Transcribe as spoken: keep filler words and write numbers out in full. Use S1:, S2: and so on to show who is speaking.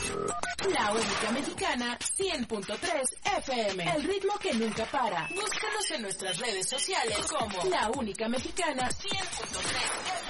S1: La Única Mexicana cien punto tres F M. El ritmo que nunca para. Búscanos en nuestras redes sociales como La Única Mexicana cien punto tres F M.